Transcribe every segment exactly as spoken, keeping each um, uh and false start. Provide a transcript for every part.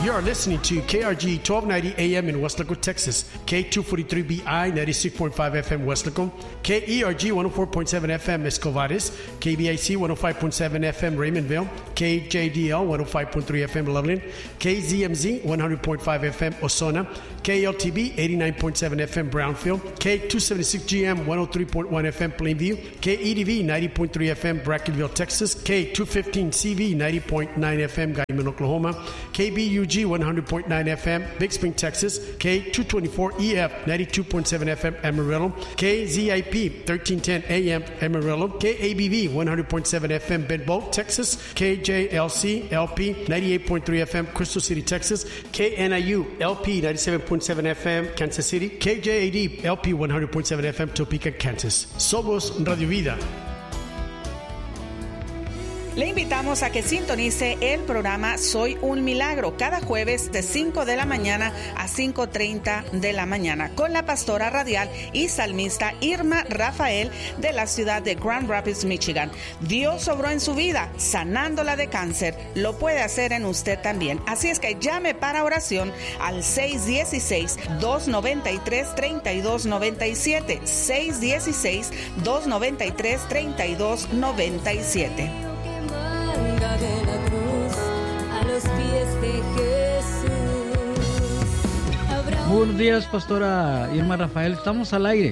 You are listening to K R G twelve ninety A M in Westlaco, Texas, K two forty-three B I ninety-six point five F M Westlaco, K E R G one oh four point seven F M Escovares, K B I C one oh five point seven F M Raymondville, K J D L one oh five point three F M Loveland, K Z M Z one hundred point five F M Osona, K L T B eighty-nine point seven F M Brownfield, K two seventy-six G M one oh three point one F M Plainview, K E D V ninety point three F M Brackenville, Texas, K two fifteen C V ninety point nine F M Guyman, Oklahoma, K B U G one hundred point nine F M Big Spring, Texas, K two twenty-four E F ninety-two point seven F M Amarillo, K Z I P thirteen ten A M Amarillo, K A B V one hundred point seven F M Bedboe, Texas, K J L C L P ninety-eight point three F M Crystal City, Texas, K N I U L P ninety-seven point seven F M Kansas City, K J A D L P one hundred point seven F M Topeka, Kansas. Somos Radio Vida. Le invitamos a que sintonice el programa Soy un Milagro cada jueves de cinco de la mañana a cinco treinta de la mañana con la pastora radial y salmista Irma Rafael de la ciudad de Grand Rapids, Michigan. Dios obró en su vida, sanándola de cáncer. Lo puede hacer en usted también. Así es que llame para oración al seis uno seis, dos nueve tres, tres dos nueve siete, seis uno seis, dos nueve tres, tres dos nueve siete. De la cruz a los pies de Jesús. Buenos días, pastora Irma Rafael, estamos al aire.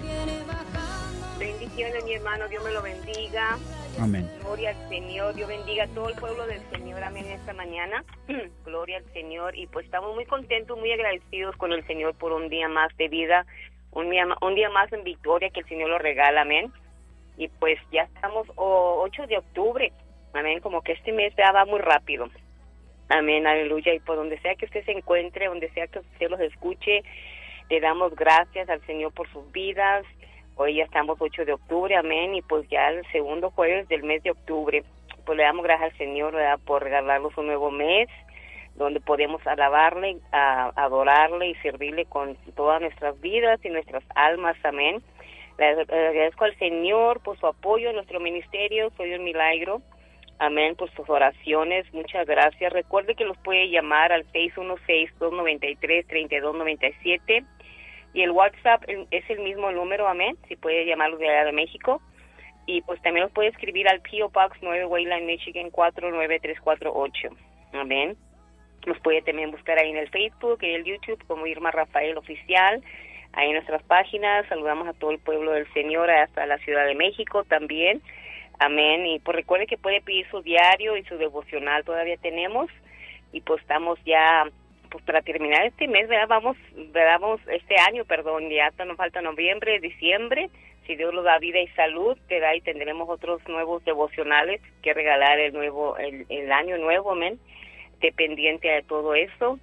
Bendiciones, mi hermano, Dios me lo bendiga. Amén. Gloria al Señor, Dios bendiga a todo el pueblo del Señor, amén, esta mañana. Gloria al Señor, y pues estamos muy contentos, muy agradecidos con el Señor por un día más de vida, un día, un día más en victoria que el Señor lo regala, amén. Y pues ya estamos oh, ocho de octubre. Amén, como que este mes ya va muy rápido. Amén, aleluya. Y por donde sea que usted se encuentre, donde sea que usted los escuche, le damos gracias al Señor por sus vidas. Hoy ya estamos ocho de octubre, amén, y pues ya el segundo jueves del mes de octubre. Pues le damos gracias al Señor, ¿verdad?, por regalarnos un nuevo mes, donde podemos alabarle, a, adorarle y servirle con todas nuestras vidas y nuestras almas, amén. Le agradezco al Señor por su apoyo en nuestro ministerio, Soy un Milagro. Amén, por sus oraciones, muchas gracias. Recuerde que los puede llamar al seis uno seis, dos nueve tres, tres dos nueve siete y el WhatsApp es el mismo número, amén, si puede llamarlos de allá de México. Y pues también los puede escribir al P O Box nueve, Wayland, Michigan cuatro nueve tres cuatro ocho, amén. Nos puede también buscar ahí en el Facebook y el YouTube como Irma Rafael Oficial. Ahí en nuestras páginas saludamos a todo el pueblo del Señor, hasta la Ciudad de México también. Amén, y pues recuerde que puede pedir su diario y su devocional, todavía tenemos, y pues estamos ya, pues para terminar este mes, ¿verdad? Vamos, ¿verdad? Vamos, este año, perdón, ya hasta nos falta noviembre, diciembre, si Dios nos da vida y salud, ¿verdad? Y tendremos otros nuevos devocionales que regalar el nuevo, el, el año nuevo, amén, dependiente de todo eso.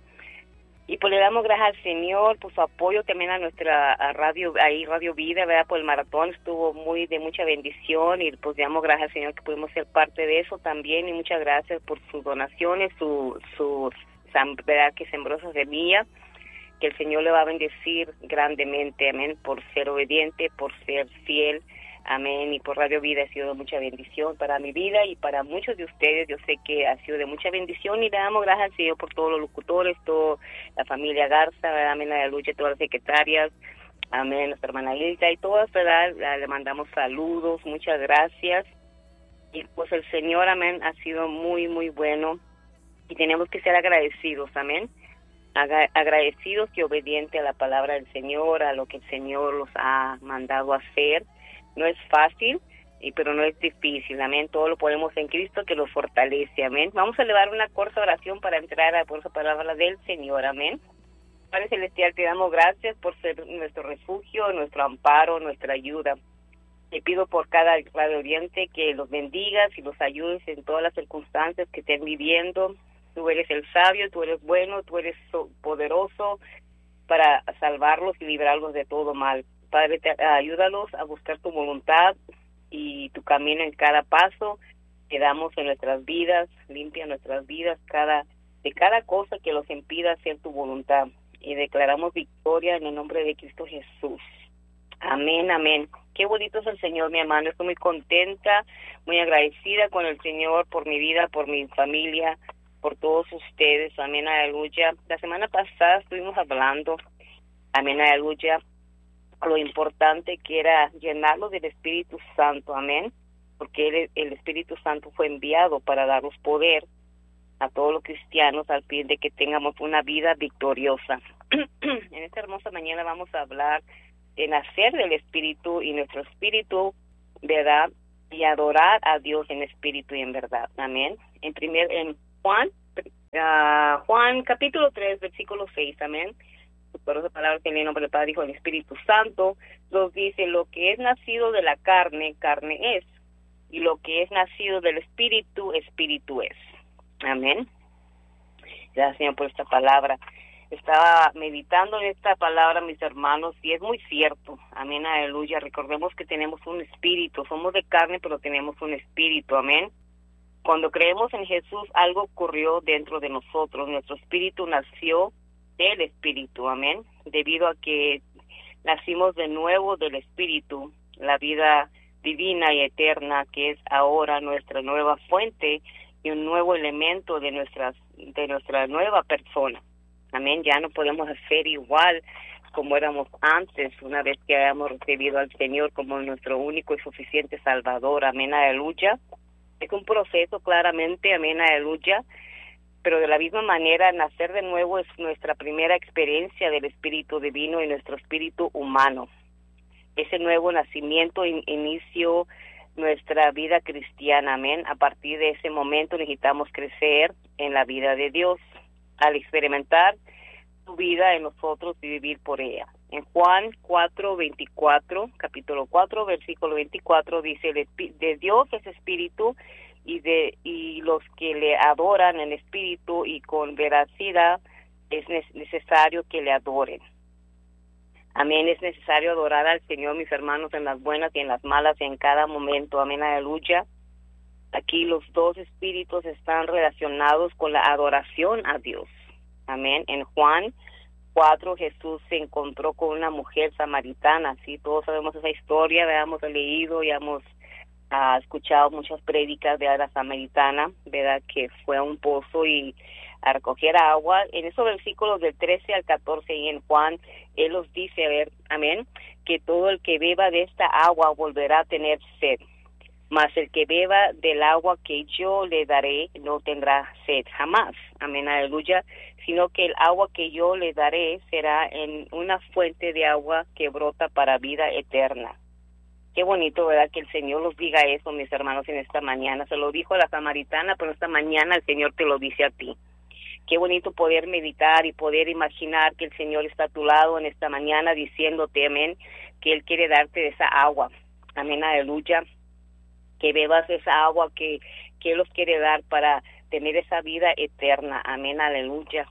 Y pues le damos gracias al Señor por su apoyo, también a nuestra a radio, ahí Radio Vida, ¿verdad? Por el maratón estuvo muy de mucha bendición y pues le damos gracias al Señor que pudimos ser parte de eso también, y muchas gracias por sus donaciones, su, su ¿verdad?, que sembró esa semilla, que el Señor le va a bendecir grandemente, amén, por ser obediente, por ser fiel, amén, y por Radio Vida ha sido de mucha bendición para mi vida y para muchos de ustedes. Yo sé que ha sido de mucha bendición y le damos gracias al Señor por todos los locutores, toda la familia Garza, amén, la lucha, todas las secretarias, amén, nuestra hermana Lilita y todas, ¿verdad? Le mandamos saludos, muchas gracias. Y pues el Señor, amén, ha sido muy, muy bueno y tenemos que ser agradecidos, amén, agradecidos y obedientes a la palabra del Señor, a lo que el Señor los ha mandado a hacer. No es fácil, y pero no es difícil, amén. Todo lo podemos en Cristo que lo fortalece, amén. Vamos a elevar una corta oración para entrar a por esa palabra del Señor, amén. Padre Celestial, te damos gracias por ser nuestro refugio, nuestro amparo, nuestra ayuda. Te pido por cada radio oyente que los bendigas y los ayudes en todas las circunstancias que estén viviendo. Tú eres el sabio, tú eres bueno, tú eres poderoso para salvarlos y librarlos de todo mal. Padre, te, ayúdalos a buscar tu voluntad y tu camino en cada paso que damos en nuestras vidas. Limpia nuestras vidas cada de cada cosa que los impida hacer tu voluntad. Y declaramos victoria en el nombre de Cristo Jesús. Amén, amén. Qué bonito es el Señor, mi hermano. Estoy muy contenta, muy agradecida con el Señor por mi vida, por mi familia. por todos ustedes, amén, aleluya. La semana pasada estuvimos hablando, amén, aleluya, lo importante que era llenarlo del Espíritu Santo, amén, porque el, el Espíritu Santo fue enviado para darnos poder a todos los cristianos al fin de que tengamos una vida victoriosa. En esta hermosa mañana vamos a hablar de nacer del Espíritu y nuestro espíritu, ¿verdad? Y adorar a Dios en espíritu y en verdad, amén. En primer, en Juan, uh, Juan capítulo tres, versículo seis, amén. Por esa palabra que en el nombre del Padre, Hijo y el Espíritu Santo, nos dice, lo que es nacido de la carne, carne es, y lo que es nacido del Espíritu, Espíritu es. Amén. Gracias, Señor, por esta palabra. Estaba meditando en esta palabra, mis hermanos, y es muy cierto. Amén, aleluya. Recordemos que tenemos un espíritu. Somos de carne, pero tenemos un espíritu. Amén. Cuando creemos en Jesús, algo ocurrió dentro de nosotros. Nuestro espíritu nació del espíritu. Amén. Debido a que nacimos de nuevo del espíritu, la vida divina y eterna, que es ahora nuestra nueva fuente y un nuevo elemento de nuestras de nuestra nueva persona. Amén. Ya no podemos ser igual como éramos antes, una vez que hayamos recibido al Señor como nuestro único y suficiente Salvador. Amén, aleluya. Es un proceso claramente, amén, aleluya, pero de la misma manera, nacer de nuevo es nuestra primera experiencia del Espíritu Divino y nuestro espíritu humano. Ese nuevo nacimiento in, inició nuestra vida cristiana, amén. A partir de ese momento necesitamos crecer en la vida de Dios, al experimentar su vida en nosotros y vivir por ella. En Juan cuatro veinticuatro, capítulo cuatro, versículo veinticuatro, dice, de, de Dios es espíritu, y de y los que le adoran en espíritu y con veracidad es necesario que le adoren. Amén, es necesario adorar al Señor, mis hermanos, en las buenas y en las malas, y en cada momento. Amén, aleluya. Aquí los dos espíritus están relacionados con la adoración a Dios. Amén. En Juan cuatro, Jesús se encontró con una mujer samaritana. Sí, todos sabemos esa historia, la hemos leído y hemos uh, escuchado muchas prédicas de la samaritana, ¿verdad? Que fue a un pozo y a recoger agua. En esos versículos del trece al catorce y en Juan, Él los dice, a ver, amén, que todo el que beba de esta agua volverá a tener sed, mas el que beba del agua que yo le daré no tendrá sed jamás, amén, aleluya, sino que el agua que yo le daré será en una fuente de agua que brota para vida eterna. Qué bonito, ¿verdad? Que el Señor los diga eso, mis hermanos, en esta mañana. Se lo dijo a la samaritana, pero esta mañana el Señor te lo dice a ti. Qué bonito poder meditar y poder imaginar que el Señor está a tu lado en esta mañana diciéndote, amén, que Él quiere darte de esa agua. Amén, aleluya. Que bebas esa agua que, que Él los quiere dar para tener esa vida eterna. Amén, aleluya.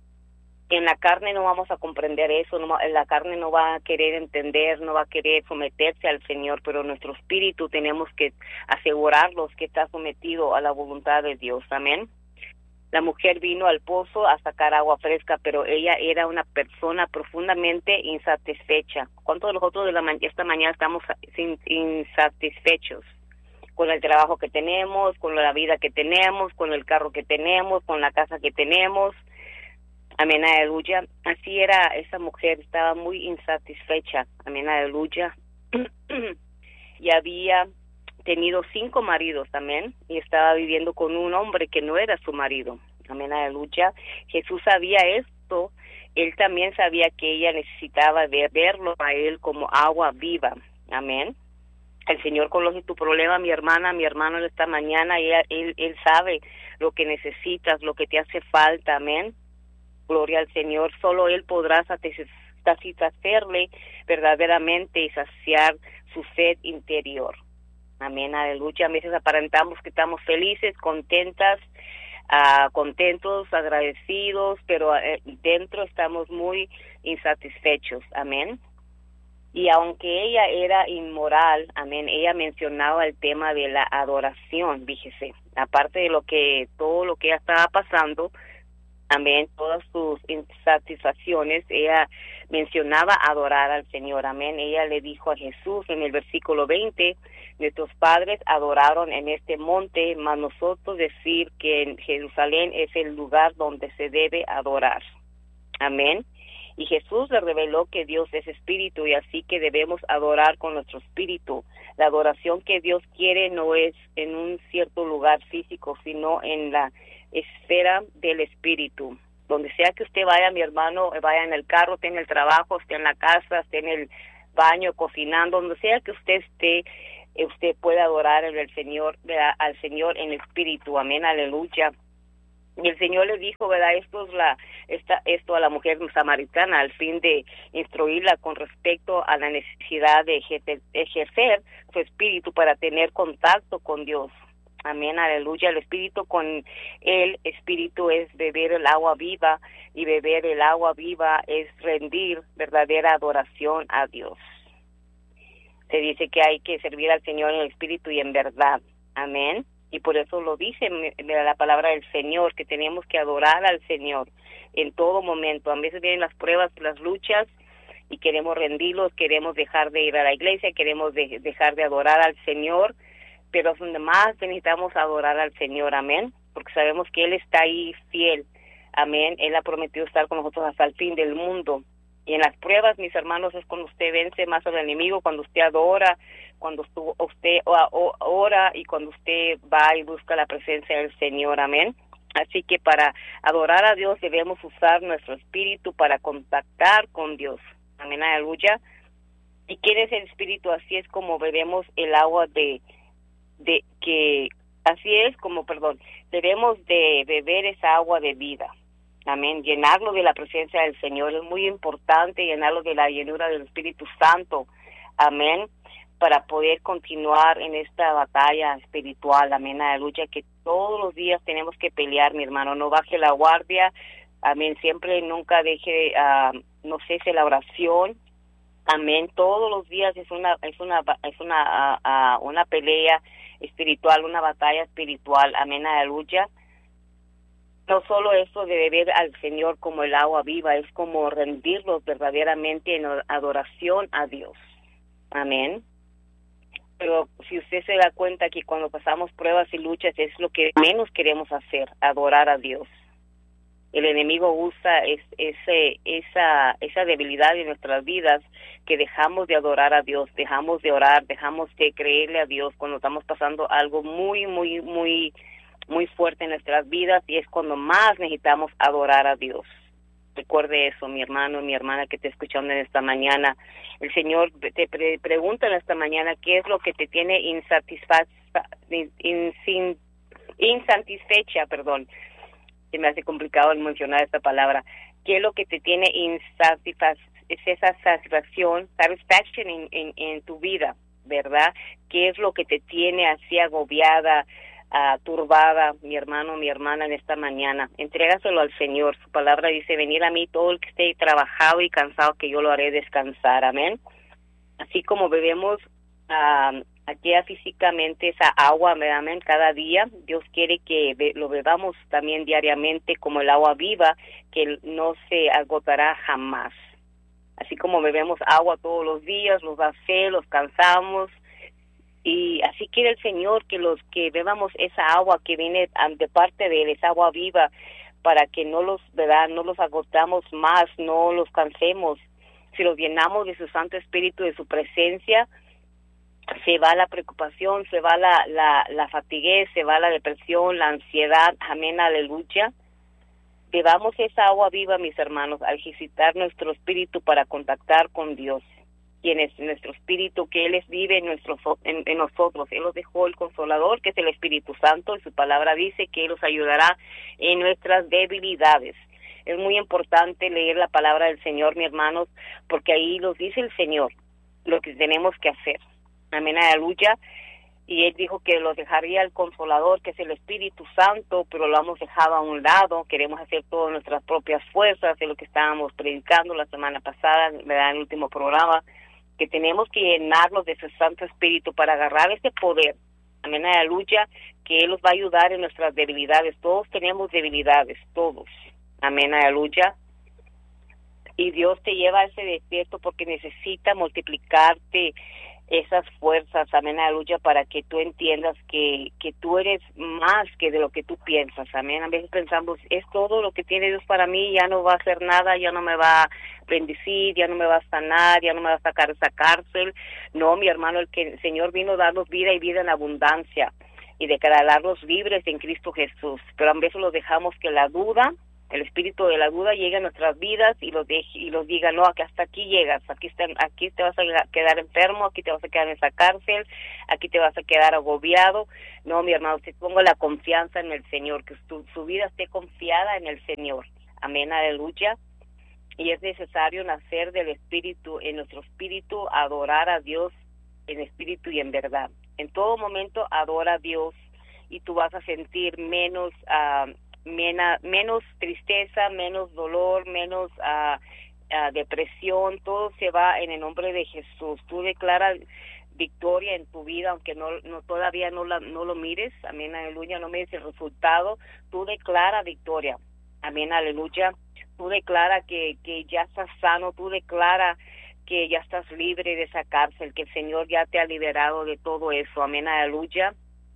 En la carne no vamos a comprender eso, no, la carne no va a querer entender, no va a querer someterse al Señor, pero nuestro espíritu tenemos que asegurarnos que está sometido a la voluntad de Dios. Amén. La mujer vino al pozo a sacar agua fresca, pero ella era una persona profundamente insatisfecha. ¿Cuántos de nosotros de la ma- esta mañana estamos sin, insatisfechos? Con el trabajo que tenemos, con la vida que tenemos, con el carro que tenemos, con la casa que tenemos. Amén, aleluya. Así era esa mujer, estaba muy insatisfecha. Amén, aleluya. Y había tenido cinco maridos, amén, y estaba viviendo con un hombre que no era su marido. Amén, aleluya. Jesús sabía esto, Él también sabía que ella necesitaba de verlo a Él como agua viva. Amén. El Señor conoce tu problema, mi hermana, mi hermano, en esta mañana, él, él, él sabe lo que necesitas, lo que te hace falta, amén. Gloria al Señor, solo Él podrá satisfacerle verdaderamente y saciar su sed interior. Amén, aleluya. A veces aparentamos que estamos felices, contentas, uh, contentos, agradecidos, pero uh, dentro estamos muy insatisfechos. Amén. Y aunque ella era inmoral, amén, ella mencionaba el tema de la adoración, fíjese, aparte de lo que, todo lo que ella estaba pasando, amén, todas sus insatisfacciones, ella mencionaba adorar al Señor, amén. Ella le dijo a Jesús en el versículo veinte, Nuestros padres adoraron en este monte, mas nosotros decir que en Jerusalén es el lugar donde se debe adorar. Amén. Y Jesús le reveló que Dios es espíritu y así que debemos adorar con nuestro espíritu. La adoración que Dios quiere no es en un cierto lugar físico, sino en la esfera del espíritu. Donde sea que usted vaya, mi hermano, vaya en el carro, esté en el trabajo, esté en la casa, esté en el baño, cocinando, donde sea que usted esté, usted puede adorar al Señor, al Señor en espíritu. Amén, aleluya. Y el Señor le dijo, ¿verdad? Esto es la, esta, esto a la mujer samaritana, al fin de instruirla con respecto a la necesidad de ejercer, ejercer su espíritu para tener contacto con Dios. Amén, aleluya. El espíritu con el espíritu es beber el agua viva, y beber el agua viva es rendir verdadera adoración a Dios. Se dice que hay que servir al Señor en el espíritu y en verdad. Amén. Y por eso lo dice la palabra del Señor, que tenemos que adorar al Señor en todo momento. A veces vienen las pruebas, las luchas, y queremos rendirlos, queremos dejar de ir a la iglesia, queremos de, dejar de adorar al Señor, pero es donde más necesitamos adorar al Señor, amén, porque sabemos que Él está ahí fiel, amén. Él ha prometido estar con nosotros hasta el fin del mundo. Y en las pruebas, mis hermanos, es cuando usted vence más al enemigo, cuando usted adora, cuando usted ora y cuando usted va y busca la presencia del Señor, amén. Así que para adorar a Dios debemos usar nuestro espíritu para contactar con Dios, amén, aleluya. ¿Y quién es el espíritu? Así es como bebemos el agua de, de que, así es como, perdón, debemos de beber esa agua de vida. Amén, llenarlo de la presencia del Señor. Es muy importante llenarlo de la llenura del Espíritu Santo. Amén, para poder continuar en esta batalla espiritual. Amén, aleluya, que todos los días tenemos que pelear, mi hermano. No baje la guardia. Amén, siempre nunca deje, uh, no cese la oración. Amén, todos los días es una es una es una uh, uh, una pelea espiritual, una batalla espiritual. Amén, aleluya. No solo eso de beber al Señor como el agua viva, es como rendirlos verdaderamente en adoración a Dios. Amén. Pero si usted se da cuenta que cuando pasamos pruebas y luchas es lo que menos queremos hacer, adorar a Dios. El enemigo usa es, ese, esa, esa debilidad en nuestras vidas, que dejamos de adorar a Dios, dejamos de orar, dejamos de creerle a Dios cuando estamos pasando algo muy, muy, muy... muy fuerte en nuestras vidas, y es cuando más necesitamos adorar a Dios. Recuerde eso, mi hermano, mi hermana que te escuchando en esta mañana. El Señor te pre- pregunta en esta mañana qué es lo que te tiene insatisfa- in, in, insatisfecha, perdón, se me hace complicado el mencionar esta palabra. ¿Qué es lo que te tiene insatisfacción, es esa satisfacción, satisfaction en, en, en tu vida, verdad? ¿Qué es lo que te tiene así agobiada, Uh, turbada, mi hermano, mi hermana, en esta mañana? Entrégaselo al Señor. Su palabra dice, venid a mí todo el que esté trabajado y cansado, que yo lo haré descansar, amén. Así como bebemos uh, aquí físicamente esa agua, amén, cada día, Dios quiere que be- lo bebamos también diariamente como el agua viva, que no se agotará jamás. Así como bebemos agua todos los días, nos da sed, los cansamos. Y así quiere el Señor que los que bebamos esa agua que viene de parte de Él, esa agua viva, para que no los, ¿verdad?, no los agotamos más, no los cansemos. Si los llenamos de su Santo Espíritu, de su presencia, se va la preocupación, se va la, la, la fatiguez, se va la depresión, la ansiedad. Amén, aleluya. Bebamos esa agua viva, mis hermanos, al ejercitar nuestro espíritu para contactar con Dios. Quien es nuestro espíritu, que Él es, vive en, nuestro, en, en nosotros. Él nos dejó el Consolador, que es el Espíritu Santo, y su palabra dice que Él nos ayudará en nuestras debilidades. Es muy importante leer la palabra del Señor, mis hermanos, porque ahí nos dice el Señor lo que tenemos que hacer. Amén, aleluya. Y Él dijo que los dejaría el Consolador, que es el Espíritu Santo, pero lo hemos dejado a un lado. Queremos hacer todas nuestras propias fuerzas, de lo que estábamos predicando la semana pasada, ¿verdad?, en el último programa, que tenemos que llenarnos de su Santo Espíritu para agarrar ese poder. Amén, aleluya, que Él nos va a ayudar en nuestras debilidades. Todos tenemos debilidades, todos. Amén, aleluya. Y Dios te lleva a ese despierto porque necesita multiplicarte esas fuerzas, amén, aleluya, para que tú entiendas que, que tú eres más que de lo que tú piensas, amén. A veces pensamos, es todo lo que tiene Dios para mí, ya no va a hacer nada, ya no me va a bendecir, ya no me va a sanar, ya no me va a sacar de esa cárcel. No, mi hermano, el que el Señor vino a darnos vida y vida en abundancia y declararnos libres en Cristo Jesús, pero a veces lo dejamos que la duda, el espíritu de la duda llegue a nuestras vidas y los deje, y los diga, no, que hasta aquí llegas, aquí está, aquí te vas a quedar enfermo, aquí te vas a quedar en esa cárcel, aquí te vas a quedar agobiado. No, mi hermano, usted ponga la confianza en el Señor, que su, su vida esté confiada en el Señor. Amén, aleluya. Y es necesario nacer del espíritu, en nuestro espíritu, adorar a Dios en espíritu y en verdad. En todo momento adora a Dios y tú vas a sentir menos uh, Mena, menos tristeza, menos dolor, menos uh, uh, depresión, todo se va en el nombre de Jesús. Tú declaras victoria en tu vida, aunque no, no todavía no, la, no lo mires, amén, aleluya, no mires el resultado, tú declara victoria, amén, aleluya, tú declara que, que ya estás sano, tú declara que ya estás libre de esa cárcel, que el Señor ya te ha liberado de todo eso, amén, aleluya.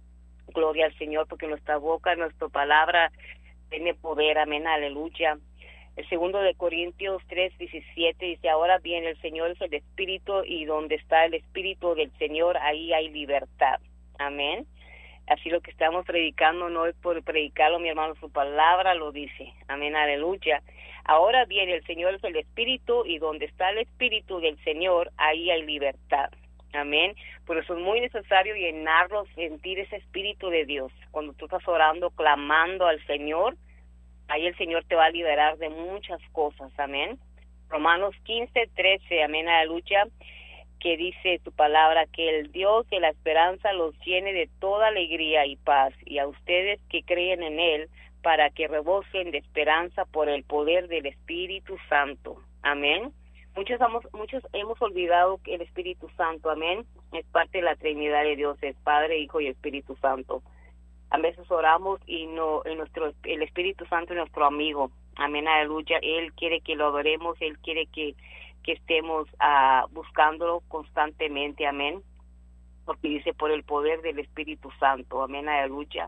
Gloria al Señor, porque nuestra boca, nuestra palabra tiene poder, amén, aleluya. El segundo de Corintios tres diecisiete dice, ahora bien, el Señor es el Espíritu, y donde está el Espíritu del Señor, ahí hay libertad, amén. Así lo que estamos predicando no es por predicarlo, mi hermano, su palabra lo dice, amén, aleluya. Ahora bien, el Señor es el Espíritu, y donde está el Espíritu del Señor, ahí hay libertad. Amén. Por eso es muy necesario llenarlo, sentir ese espíritu de Dios. Cuando tú estás orando, clamando al Señor, ahí el Señor te va a liberar de muchas cosas. Amén. Romanos quince, trece, amén, aleluya, que dice tu palabra, que el Dios de la esperanza los llene de toda alegría y paz, y a ustedes que creen en Él, para que rebosen de esperanza por el poder del Espíritu Santo. Amén. Muchos hemos, muchos hemos olvidado que el Espíritu Santo, amén, es parte de la Trinidad de Dios, es Padre, Hijo y Espíritu Santo. A veces oramos y no, en nuestro, el Espíritu Santo es nuestro amigo, amén, aleluya. Él quiere que lo adoremos, Él quiere que, que estemos uh, buscándolo constantemente, amén, porque dice por el poder del Espíritu Santo, amén, aleluya.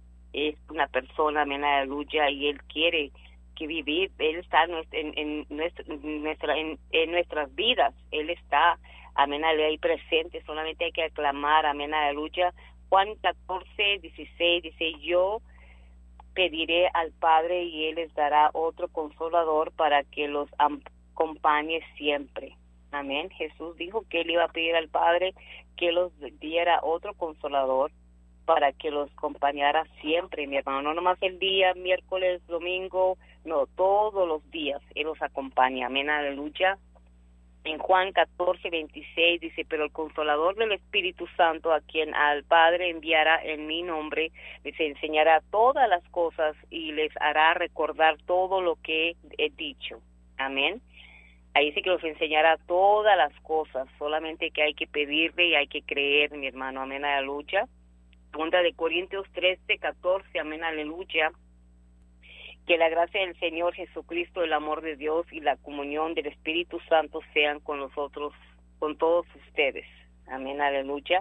Es una persona, amén, aleluya, y Él quiere que vivir, Él está en, en, en, nuestra, en, nuestra, en, en nuestras vidas, Él está, amén, ahí presente, solamente hay que aclamar, amén, aleluya. Juan catorce, dieciséis dice, yo pediré al Padre y Él les dará otro consolador para que los acompañe siempre, amén. Jesús dijo que Él iba a pedir al Padre que los diera otro consolador para que los acompañara siempre, mi hermano, no nomás el día, miércoles, domingo, no, todos los días Él los acompaña, amén, aleluya. En Juan catorce, veintiséis dice, pero el Consolador del Espíritu Santo, a quien al Padre enviará en mi nombre, les enseñará todas las cosas y les hará recordar todo lo que he dicho, amén. Ahí dice que los enseñará todas las cosas, solamente que hay que pedirle y hay que creer, mi hermano, amén, aleluya. Segunda de Corintios trece, catorce, amén, aleluya. Que la gracia del Señor Jesucristo, el amor de Dios y la comunión del Espíritu Santo sean con nosotros, con todos ustedes. Amén, aleluya.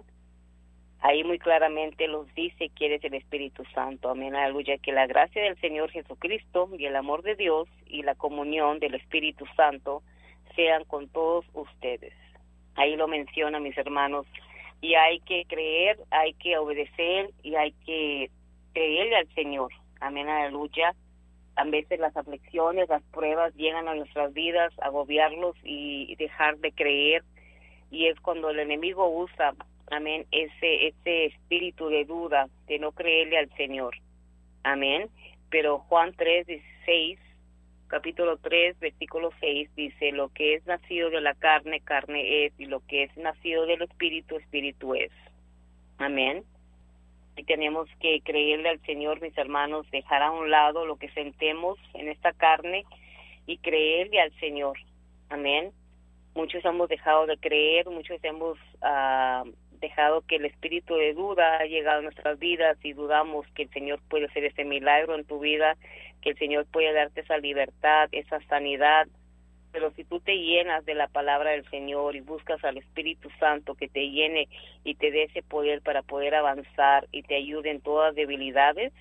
Ahí muy claramente los dice que eres el Espíritu Santo. Amén, aleluya. Que la gracia del Señor Jesucristo y el amor de Dios y la comunión del Espíritu Santo sean con todos ustedes. Ahí lo menciona, mis hermanos. Y hay que creer, hay que obedecer y hay que creerle al Señor. Amén, aleluya. A veces las aflicciones, las pruebas llegan a nuestras vidas, a agobiarlos y dejar de creer. Y es cuando el enemigo usa, amén, ese, ese espíritu de duda, de no creerle al Señor. Amén. Pero Juan tres, dieciséis, capítulo tres, versículo seis, dice, lo que es nacido de la carne, carne es, y lo que es nacido del Espíritu, Espíritu es. Amén. Y tenemos que creerle al Señor, mis hermanos, dejar a un lado lo que sentemos en esta carne y creerle al Señor. Amén. Muchos hemos dejado de creer, muchos hemos uh, dejado que el espíritu de duda ha llegado a nuestras vidas y dudamos que el Señor puede hacer ese milagro en tu vida, que el Señor puede darte esa libertad, esa sanidad. Pero si tú te llenas de la palabra del Señor y buscas al Espíritu Santo que te llene y te dé ese poder para poder avanzar y te ayude en todas debilidades,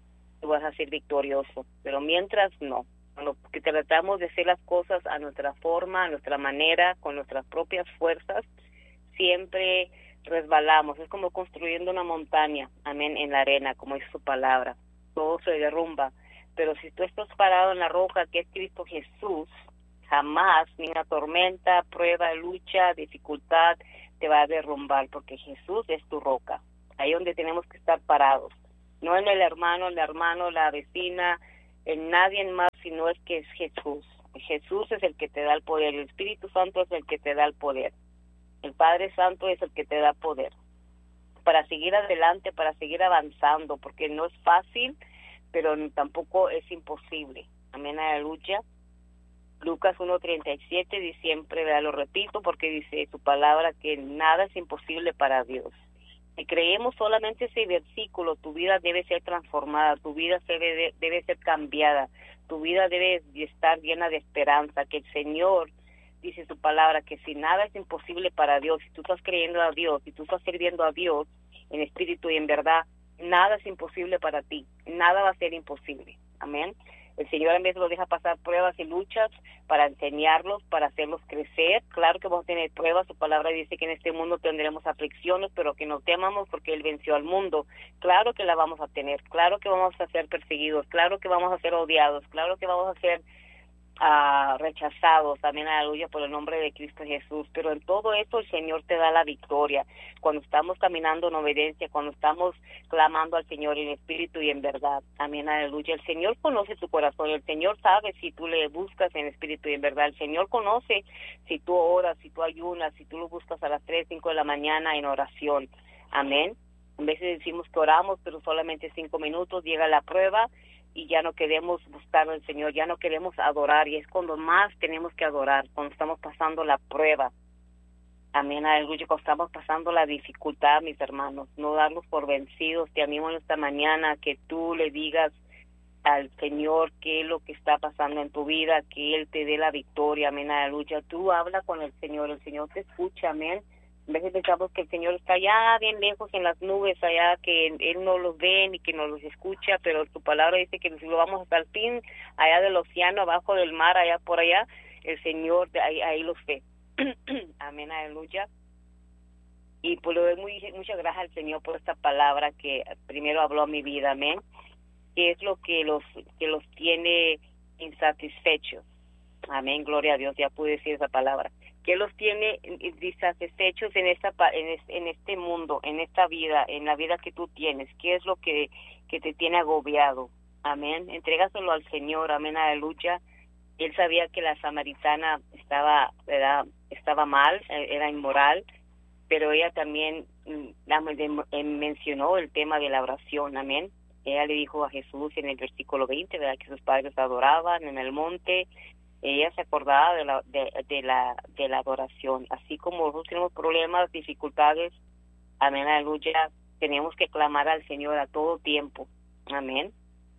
tú vas a ser victorioso. Pero mientras no, cuando que tratamos de hacer las cosas a nuestra forma, a nuestra manera, con nuestras propias fuerzas, siempre resbalamos. Es como construyendo una montaña, amén, en la arena, como es su palabra. Todo se derrumba. Pero si tú estás parado en la roca que es Cristo Jesús, jamás ni una tormenta, prueba, lucha, dificultad te va a derrumbar, porque Jesús es tu roca. Ahí donde tenemos que estar parados. No en el hermano, el hermano, la vecina, en nadie más, sino es que es Jesús. Jesús es el que te da el poder, el Espíritu Santo es el que te da el poder. El Padre Santo es el que te da poder para seguir adelante, para seguir avanzando, porque no es fácil, pero tampoco es imposible. Amén, aleluya. Lucas uno treinta y siete dice, siempre lo repito porque dice su palabra que nada es imposible para Dios. Si creemos solamente ese versículo, tu vida debe ser transformada, tu vida debe, debe ser cambiada, tu vida debe estar llena de esperanza, que el Señor dice su palabra, que si nada es imposible para Dios, si tú estás creyendo a Dios, si tú estás sirviendo a Dios en espíritu y en verdad, nada es imposible para ti, nada va a ser imposible. Amén. El Señor en vez lo deja pasar pruebas y luchas para enseñarlos, para hacerlos crecer. Claro que vamos a tener pruebas, su palabra dice que en este mundo tendremos aflicciones, pero que no temamos porque Él venció al mundo. Claro que la vamos a tener, claro que vamos a ser perseguidos, claro que vamos a ser odiados, claro que vamos a ser uh, rechazados, también aleluya, por el nombre de Cristo Jesús. Pero en todo esto el Señor te da la victoria. Cuando estamos caminando en obediencia, cuando estamos clamando al Señor en espíritu y en verdad, amén, aleluya. El Señor conoce tu corazón, el Señor sabe si tú le buscas en espíritu y en verdad. El Señor conoce si tú oras, si tú ayunas, si tú lo buscas a las tres, cinco de la mañana en oración, amén. A veces decimos que oramos, pero solamente cinco minutos, llega la prueba y ya no queremos buscar al Señor, ya no queremos adorar, y es cuando más tenemos que adorar, cuando estamos pasando la prueba. Amén, aleluya, cuando estamos pasando la dificultad, mis hermanos, no darnos por vencidos. Te animo en esta mañana que tú le digas al Señor qué es lo que está pasando en tu vida, que Él te dé la victoria, amén, aleluya. Tú habla con el Señor, el Señor te escucha, amén. A veces pensamos que el Señor está allá bien lejos en las nubes, allá que Él no los ve ni que no los escucha, pero su palabra dice que si lo vamos hasta el fin, allá del océano, abajo del mar, allá por allá, el Señor ahí, ahí los ve. Amén, aleluya. Y pues le doy muy, muchas gracias al Señor por esta palabra que primero habló a mi vida, amén, que es lo que los que los tiene insatisfechos. Amén, gloria a Dios, ya pude decir esa palabra. Que los tiene insatisfechos en esta en este mundo, en esta vida, en la vida que tú tienes. ¿Qué es lo que, que te tiene agobiado? Amén. Entrégaselo al Señor, amén, aleluya. Él sabía que la samaritana estaba, ¿verdad? estaba mal, era inmoral, pero ella también la, mencionó el tema de la oración, amén. Ella le dijo a Jesús en el versículo veinte, ¿verdad?, que sus padres adoraban en el monte. Ella se acordaba de la de, de la de la adoración. Así como nosotros tenemos problemas, dificultades, amén, aleluya, tenemos que clamar al Señor a todo tiempo, amén.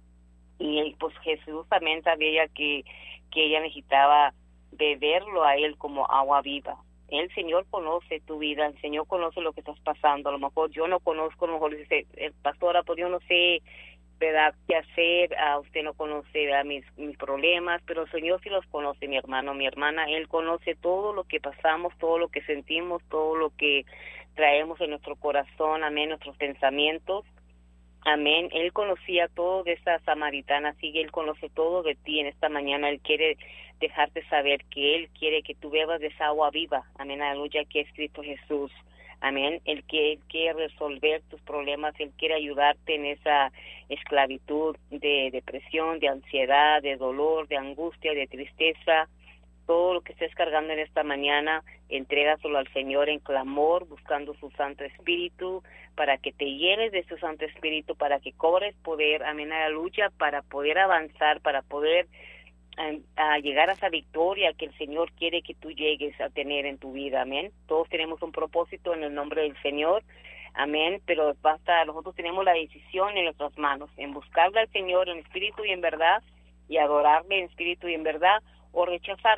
Y pues Jesús también sabía que, que ella necesitaba beberlo a Él como agua viva. El Señor conoce tu vida, el Señor conoce lo que estás pasando. A lo mejor yo no conozco, a lo mejor dice el pastor, pues yo no sé, ¿verdad?, qué hacer, a usted no conoce, ¿verdad?, mis, mis problemas, pero el Señor sí los conoce, mi hermano, mi hermana. Él conoce todo lo que pasamos, todo lo que sentimos, todo lo que traemos en nuestro corazón, amén, nuestros pensamientos, amén. Él conocía todo de esa samaritana, así que Él conoce todo de ti en esta mañana. Él quiere dejarte saber que Él quiere que tú bebas de esa agua viva, amén, aleluya, que es Cristo Jesús. Amén. Él quiere, él quiere resolver tus problemas, Él quiere ayudarte en esa esclavitud de depresión, de ansiedad, de dolor, de angustia, de tristeza. Todo lo que estés cargando en esta mañana, entrégaselo al Señor en clamor, buscando su Santo Espíritu, para que te llenes de su Santo Espíritu, para que cobres poder, amén, aleluya, para poder avanzar, para poder a llegar a esa victoria que el Señor quiere que tú llegues a tener en tu vida, amén. Todos tenemos un propósito en el nombre del Señor, amén, pero basta, nosotros tenemos la decisión en nuestras manos, en buscarle al Señor en espíritu y en verdad, y adorarle en espíritu y en verdad, o rechazarlo,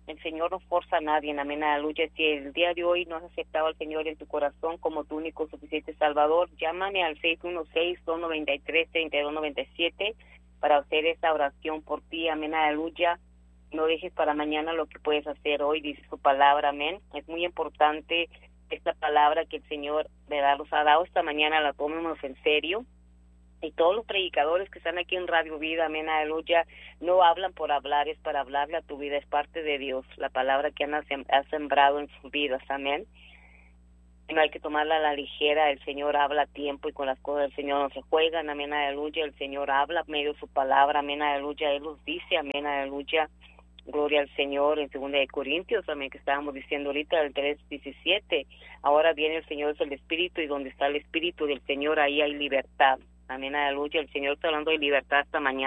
El Señor no forza a nadie, amén, aleluya. Si el día de hoy no has aceptado al Señor en tu corazón como tu único suficiente Salvador, llámame al seis uno seis, dos nueve tres, tres dos nueve siete para hacer esa oración por ti, amén, aleluya. No dejes para mañana lo que puedes hacer hoy, dice su palabra, amén. Es muy importante esta palabra que el Señor, ¿verdad?, nos ha dado esta mañana, la tomemos en serio. Y todos los predicadores que están aquí en Radio Vida, amén, aleluya, no hablan por hablar, es para hablarle a tu vida, es parte de Dios, la palabra que han ha sembrado en sus vidas, amén. No hay que tomarla a la ligera, el Señor habla a tiempo y con las cosas del Señor no se juegan, amén, aleluya, el Señor habla a medio de su palabra, amén, aleluya, Él nos dice, amén, aleluya, gloria al Señor, en segunda de Corintios, amén, que estábamos diciendo ahorita, el tres diecisiete, ahora viene el Señor, es el Espíritu, y donde está el Espíritu del Señor, ahí hay libertad. Amén, aleluya. El Señor está hablando de libertad esta mañana.